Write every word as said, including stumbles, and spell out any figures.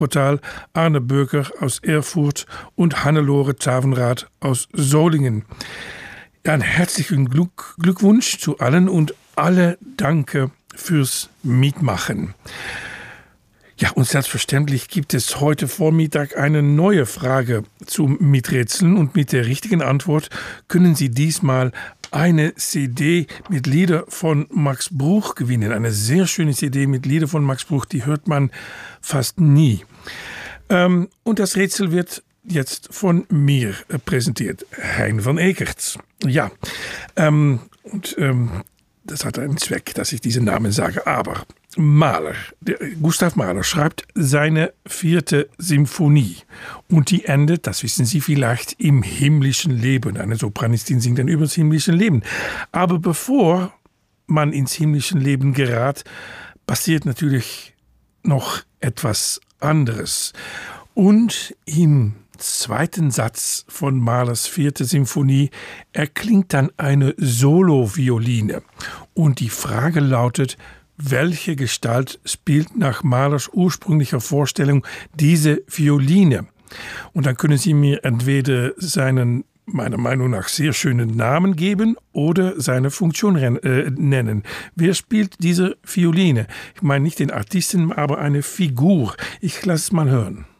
Portal, Arne Böker aus Erfurt und Hannelore Tavenrath aus Solingen. Ja, einen herzlichen Glück, Glückwunsch zu allen und alle danke fürs Mitmachen. Ja, und selbstverständlich gibt es heute Vormittag eine neue Frage zum Miträtseln und mit der richtigen Antwort können Sie diesmal eine C D mit Lieder von Max Bruch gewinnen. Eine sehr schöne C D mit Lieder von Max Bruch, die hört man fast nie. Ähm, und das Rätsel wird jetzt von mir äh, präsentiert. Hein van Eekert. Ja, ähm, und ähm, das hat einen Zweck, dass ich diesen Namen sage. Aber Mahler, der Gustav Mahler, schreibt seine vierte Symphonie. Und die endet, das wissen Sie vielleicht, im himmlischen Leben. Eine Sopranistin singt dann über das himmlische Leben. Aber bevor man ins himmlische Leben gerät, passiert natürlich noch etwas anderes. Und im zweiten Satz von Mahlers vierte Symphonie erklingt dann eine Solo-Violine. Und die Frage lautet, welche Gestalt spielt nach Mahlers ursprünglicher Vorstellung diese Violine? Und dann können Sie mir entweder seinen, meiner Meinung nach, sehr schönen Namen geben oder seine Funktion äh, nennen. Wer spielt diese Violine? Ich meine nicht den Artisten, aber eine Figur. Ich lasse es mal hören.